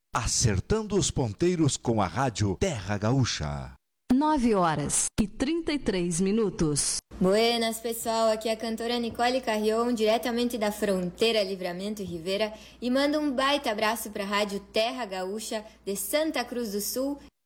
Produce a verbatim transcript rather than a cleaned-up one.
Acertando os ponteiros com a rádio Terra Gaúcha. nove horas e trinta e três minutos. Buenas, pessoal. Aqui é a cantora Nicole Carrion, diretamente da fronteira Livramento e Rivera, e manda um baita abraço para a rádio Terra Gaúcha de Santa Cruz do Sul